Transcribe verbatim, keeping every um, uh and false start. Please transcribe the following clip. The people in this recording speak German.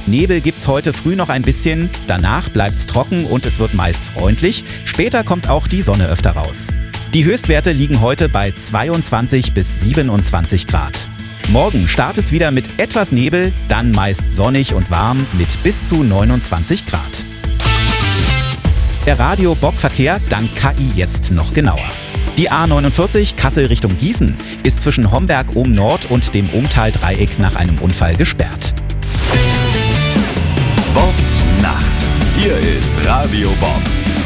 Nebel gibt's heute früh noch ein bisschen, danach bleibt's trocken und es wird meist freundlich. Später kommt auch die Sonne öfter raus. Die Höchstwerte liegen heute bei zweiundzwanzig bis siebenundzwanzig Grad. Morgen startet's wieder mit etwas Nebel, dann meist sonnig und warm mit bis zu neunundzwanzig Grad. Der Radio-Bob-Verkehr dank K I jetzt noch genauer. Die A neunundvierzig Kassel Richtung Gießen ist zwischen Homberg ohm Nord und dem Umtal-Dreieck nach einem Unfall gesperrt. Bobs Nacht. Hier ist Radio Bob.